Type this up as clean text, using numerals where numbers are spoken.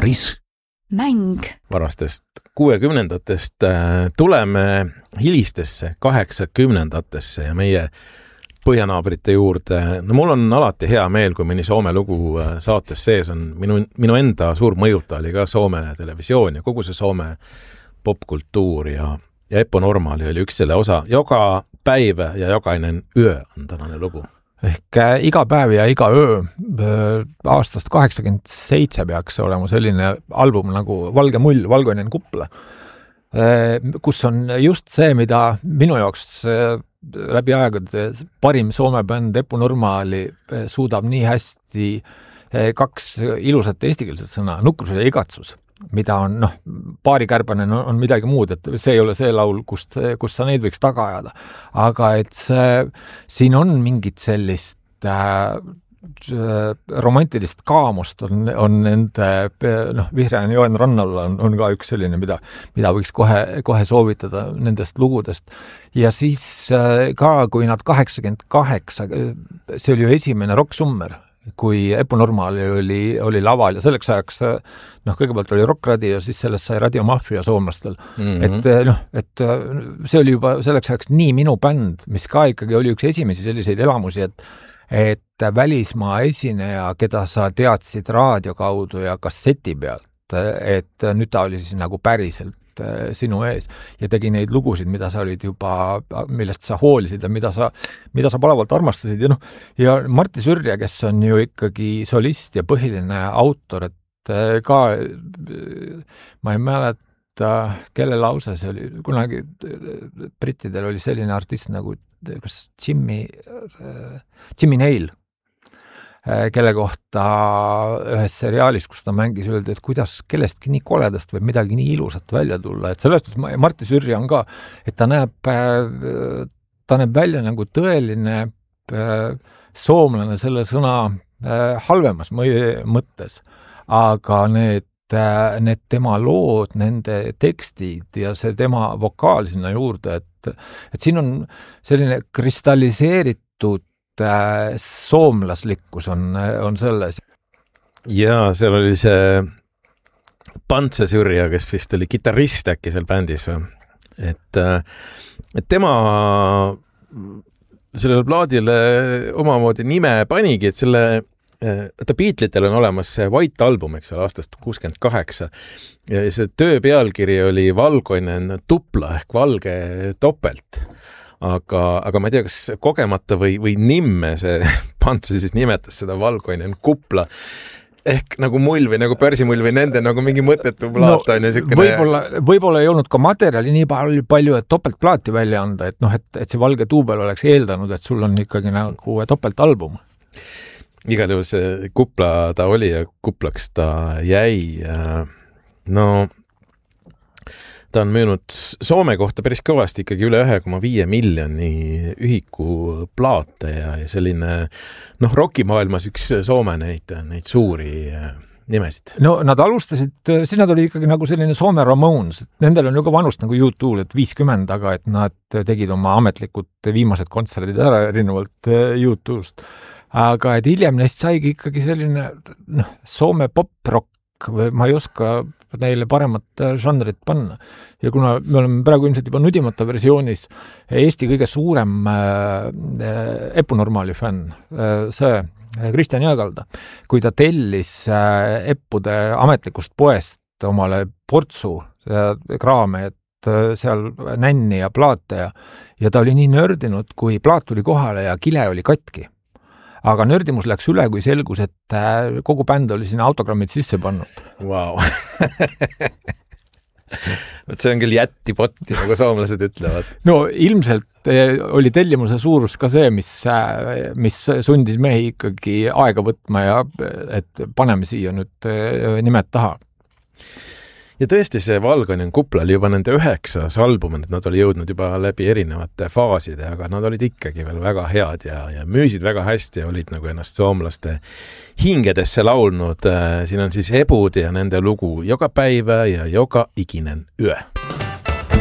Kitarrism. Mäng. Varastest 60-ndatest tuleme hilistesse 80-ndatesse ja meie põhjanaabrite juurde. No mul on alati hea meel, kui mõni Soome lugu saates sees on. Minu enda suur mõjuta oli ka Soome televisioon ja kogu see Soome popkultuur ja Eppu Normaali oli üks selle osa. Joka päiv ja jokainen yö on tänane lugu. Ehk iga päev ja iga öö aastast 87 peaks olema selline album nagu Valge mull, Valkoinen kupla, kus on just see, mida minu jaoks läbi aegade parim Soome bänd Eppu Normaali suudab nii hästi kaks ilusat eestikeelset sõna, nukrus ja igatsus, mida on, paarikärbane on midagi muud, et see ei ole see laul, kust sa neid võiks taga ajada. Aga et siin on mingit sellist romantilist kaamust on nende, Vihrean joen rannal on ka üks selline, mida võiks kohe soovitada nendest lugudest. Ja siis ka, kui nad 88, see oli ju esimene Rock-Summer, kui Eppu Normaali oli laval ja selleks ajaks, kõigepealt oli Rockradio, siis sellest sai Radio Mafia soomlastel. Et see oli juba selleks ajaks nii minu bänd, mis ka ikkagi oli üks esimesi selliseid elamusi, et välismaa esineja, keda sa teadsid raadio kaudu ja kasseti pealt, et nüüd ta oli siis nagu päriselt sinu ees ja tegi neid lugusid, mida sa olid juba, millest sa hoolisid ja mida sa palavalt armastasid. Ja Martti Sürja, kes on ju ikkagi solist ja põhiline autor, et ka ma ei mäleta, kelle lause see oli, kunagi brittidel oli selline artist nagu kas Jimmy Nail, kelle kohta ühes seriaalis, kus ta mängis, öeldi, et kuidas kellestki nii koledast või midagi nii ilusat välja tulla. Et sellest Martti Sürja on ka, et ta näeb välja nagu tõeline soomlane selle sõna halvemas mõttes, aga need tema lood, nende tekstid ja see tema vokaal sinna juurde, et siin on selline kristalliseeritud soomlaslikkus on selles. Ja seal oli see Pantse Sürja, kes vist oli kitarrist äkki seal bändis. Et tema sellele plaadile omamoodi nime panigi, et ta Beatlitel on olemas see White album, eks ole, aastast 68. Ja see töö pealkiri oli Valkoinen tupla ehk valge topelt. Aga ma ei tea, kas kogemata või nimme see Pantse siis nimetas seda Valkoinen kupla ehk nagu mull või nagu pärsimull või nende nagu mingi mõttetu plaat on ja sükene... Võib-olla ei olnud ka materjali nii palju, et topeltplaati välja anda, et see valge tuubel oleks eeldanud, et sul on ikkagi nagu topeltalbum. Igal juhul see kupla ta oli ja kuplaks ta jäi. Ta on müünud Soome kohta päris kõvasti ikkagi üle 1,5 miljoni ühiku plaate ja selline, rockimaailmas üks Soome neid suuri nimesid. No nad alustasid, siis nad oli ikkagi nagu selline Soome Ramones, nendel on ju ka vanust nagu U2, et 50, aga et nad tegid oma ametlikud viimased kontserdid ära erinevalt U2-st. Aga et hiljem neist saigi ikkagi selline Soome pop-rock või ma ei oska neile paremat žanrit panna. Ja kuna me oleme praegu ilmselt juba nudimata versioonis Eesti kõige suurem Eppu Normaali fänn, see Kristjan Jõekalda, kui ta tellis Eppude ametlikust poest omale portsu kraame, et seal nänni ja plaate ja ta oli nii nördinud, kui plaat tuli kohale ja kile oli katki. Aga nördimus läks üle, kui selgus, et kogu bänd oli sinna autogrammid sisse pannud. Wow. See on küll jättipotti, nagu soomlased ütlevad. No ilmselt oli tellimuse suurus ka see, mis sundis mehi ikkagi aega võtma ja et paneme siia nüüd nimed taha. Ja tõesti see Valkoinen kupla oli juba nende 9. album, et nad oli jõudnud juba läbi erinevate faaside, aga nad olid ikkagi veel väga head ja müüsid väga hästi ja olid nagu ennast soomlaste hingedesse laulnud. Siin on siis Ebud ja nende lugu Joka päiv ja Joka ikinen yö.